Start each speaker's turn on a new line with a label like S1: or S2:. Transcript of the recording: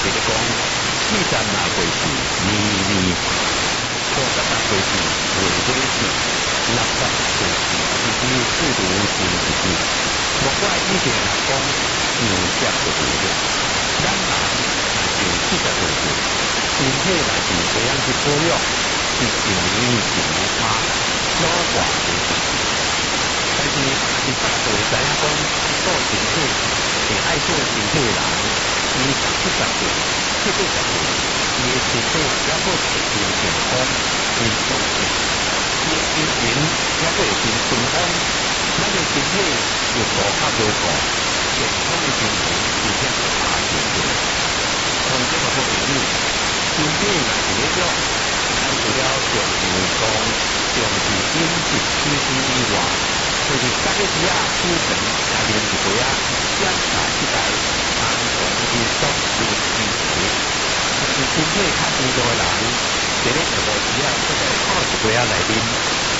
S1: 就是讲40那过去年50那过去月过去60那过去日不如前一日。莫怪以前讲上接就对了，咱人上70岁岁，身体若是这样去保养，是上年上差，老大就是但是早就知影讲做身体会爱做身体的人，伊70岁、70岁，伊的身体也会真健康、真壮健，伊的精神也会真顺风，咱的身体又顾较无顾，健康的精神而且是下降的。从这个好朋友，身体若是咧弱，咱除了重视运动、重视饮食起居以外，就是三个时啊，出门也练一回啊，检查一台安全运动的基础。就是身体较虚弱的人，第一个时啊，出来看一回啊来啉。